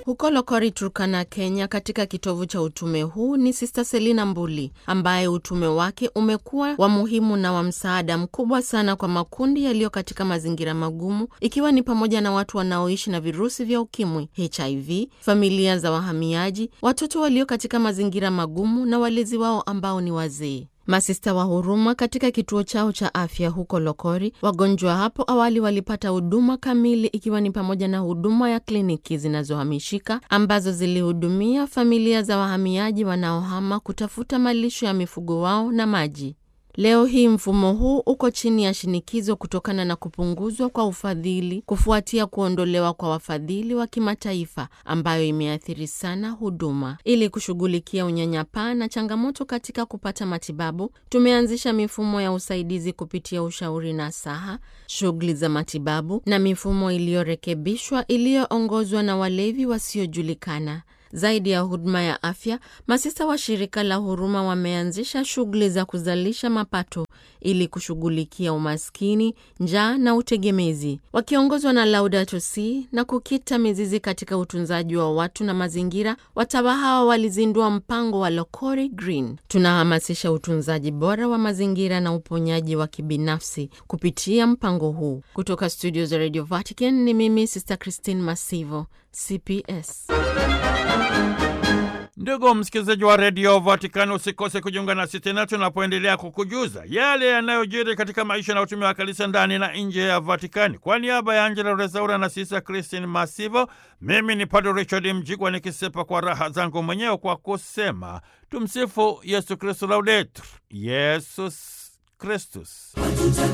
Huko Lokori, Turkana, Kenya, katika kitovu cha utume huu ni Sister Selina Mbuli, ambaye utume wake umekuwa wa muhimu na wa msaada mkubwa sana kwa makundi yaliyo katika mazingira magumu, ikiwa ni pamoja na watu wanaoishi na virusi vya ukimwi, HIV, familia za wahamiaji, watoto walio katika mazingira magumu na walezi wao ambao ni wazee. Masista wa huruma katika kituo chao cha afya huko Lokori, wagonjwa hapo awali walipata huduma kamili, ikiwa ni pamoja na huduma ya kliniki zinazohamishika ambazo zilihudumia familia za wahamiaji wanaohama kutafuta malisho ya mifugo wao na maji. Leo hii mfumo huu uko chini ya shinikizo kutokana na kupunguzwa kwa ufadhili kufuatia kuondolewa kwa wafadhili wa kimataifa, ambayo imeathiri sana huduma. Ili kushughulikia unyanyapaa na changamoto katika kupata matibabu, tumeanzisha mifumo ya usaidizi kupitia ushauri nasaha, shughuli za matibabu na mifumo iliyorekebishwa iliyoongozwa na walevi wasiojulikana. Zaidi ya huduma ya afya, masista wa shirika la huruma wameanzisha shughuli za kuzalisha mapato ili kushughulikia umaskini, njaa na utegemezi. Wakiongozwa na Laudato Si na kukita mizizi katika utunzaji wa watu na mazingira, watawa hawa walizindua mpango wa Lokori Green. Tunahamasisha utunzaji bora wa mazingira na uponyaji wa kibinafsi kupitia mpango huu. Kutoka studio za Radio Vatican ni mimi Sister Christine Masivo, CPS. Ndugu msikilizaji wa Radio Vatican, usikose kujiunga na sisi tena tunapoendelea kukujuza yale yanayojiri katika maisha na utume wa kanisa ndani na nje ya Vatikani. Kwa niaba ya Angela Rezaura na Sister Christine Masivo, mimi ni Padre Richard Mjigwa nikisepa kwa raha zangu mwenyewe kwa kusema tumsifu Yesu Kristo, Laudetur Yesus Kristus.